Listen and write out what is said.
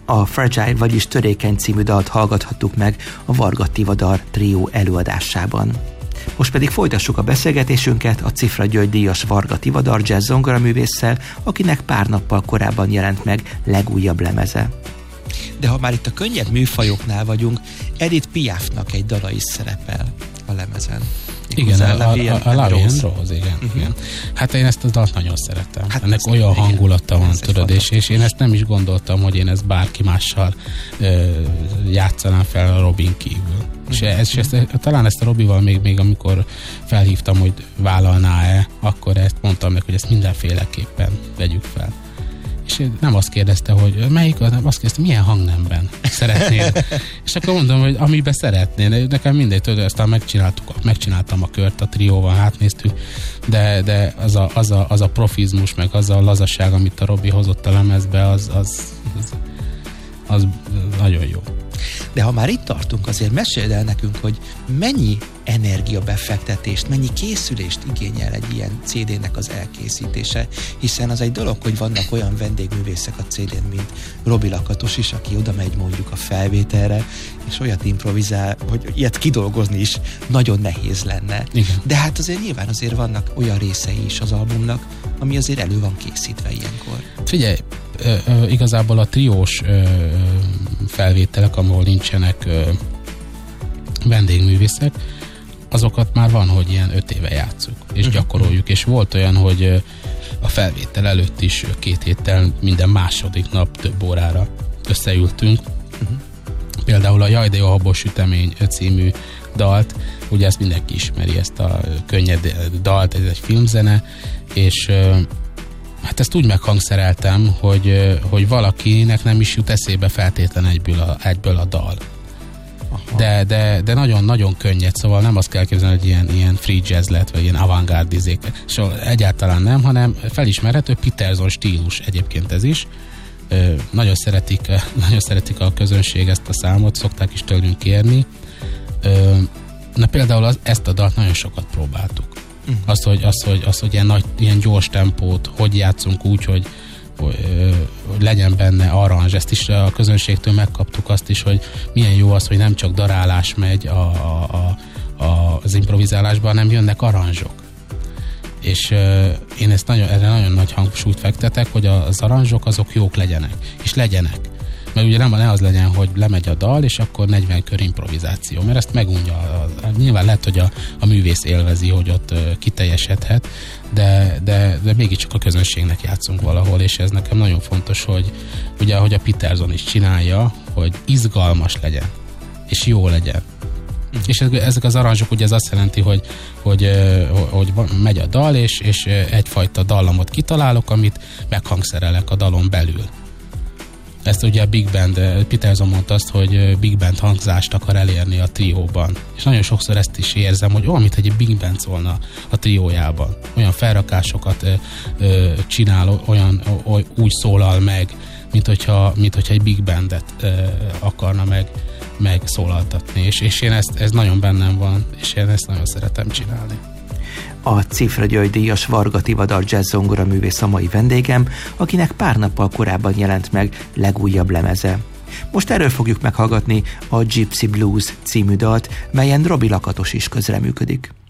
A Fragile, vagyis Törékeny című dalt hallgathattuk meg a Varga Tivadar trió előadásában. Most pedig folytassuk a beszélgetésünket a Cifra György díjas Varga Tivadar jazz zongoraművésszel, akinek pár nappal korábban jelent meg legújabb lemeze. De ha már itt a könnyebb műfajoknál vagyunk, Edith Piafnak egy dala is szerepel a lemezen. Igen, a Love and Rose, igen. Hát én ezt a dalt nagyon szeretem. Hát ennek olyan hangulata van, tudod, és én ezt nem is gondoltam, hogy én ezt bárki mással játszanám fel a Robin kívül. És talán ezt a Robival még amikor felhívtam, hogy vállalná-e, akkor ezt mondtam meg, hogy ezt mindenféleképpen vegyük fel. És nem azt kérdezte, hogy melyik, hanem azt kérdezte, milyen hangnemben szeretnél. És akkor mondom, hogy amiben szeretnél. Nekem mindegy, tudod, aztán megcsináltam a kört a trióval, átnéztük, de az a profizmus, meg az a lazaság, amit a Robi hozott a lemezbe, az nagyon jó. De ha már itt tartunk, azért meséld el nekünk, hogy mennyi energiabefektetést, mennyi készülést igényel egy ilyen CD-nek az elkészítése, hiszen az egy dolog, hogy vannak olyan vendégművészek a CD-n, mint Robi Lakatos is, aki oda megy mondjuk a felvételre, és olyat improvizál, hogy ilyet kidolgozni is nagyon nehéz lenne. Igen. De hát azért nyilván azért vannak olyan részei is az albumnak, ami azért elő van készítve ilyenkor. Figyelj, igazából a triós felvételek, ahol nincsenek vendégművészek, azokat már van, hogy ilyen 5 éve játsszuk, és gyakoroljuk, és volt olyan, hogy a felvétel előtt is 2 héttel minden második nap több órára összeültünk. Például a Jaj, de jó habos sütemény című dalt, ugye ezt mindenki ismeri, ezt a könnyed dalt, ez egy filmzene, és hát ezt úgy meghangszereltem, hogy valakinek nem is jut eszébe feltétlen egyből a dal. De nagyon-nagyon könnyed, szóval nem azt kell képzelni, hogy ilyen free jazz lett, vagy ilyen avantgárd izék. Szóval egyáltalán nem, hanem felismerhető Peterson stílus egyébként ez is. Nagyon szeretik a közönség ezt a számot, szokták is tőlünk kérni. Na például ezt a dalt nagyon sokat próbáltuk. Azt, hogy ilyen gyors tempót, hogy játszunk úgy, hogy legyen benne aranzs. Ezt is a közönségtől megkaptuk azt is, hogy milyen jó az, hogy nem csak darálás megy az improvizálásban, hanem jönnek aranzsok. És én erre nagyon nagy hangsúlyt fektetek, hogy az aranzsok azok jók legyenek. És legyenek. Mert ugye ne az legyen, hogy lemegy a dal, és akkor 40 kör improvizáció, mert ezt megunja. Nyilván lehet, hogy a művész élvezi, hogy ott kiteljesedhet, de mégiscsak a közönségnek játszunk valahol, és ez nekem nagyon fontos, hogy ugye, ahogy a Peterson is csinálja, hogy izgalmas legyen, és jó legyen. És ezek az aranzsok, ugye ez azt jelenti, hogy megy a dal, és egyfajta dallamot kitalálok, amit meghangszerelek a dalon belül. Ezt ugye a Big Band, Peterson mondta azt, hogy Big Band hangzást akar elérni a trióban. És nagyon sokszor ezt is érzem, hogy olyan, mintha egy Big Band szólna a triójában. Olyan felrakásokat csinál, úgy szólal meg, mint hogyha egy Big Bandet akarna megszólaltatni. És én ez nagyon bennem van, és én ezt nagyon szeretem csinálni. A Cifra György díjas Varga Tivadar jazz zongoraművész a mai vendégem, akinek pár nappal korábban jelent meg legújabb lemeze. Most erről fogjuk meghallgatni a Gypsy Blues című dalt, melyen Robi Lakatos is közreműködik.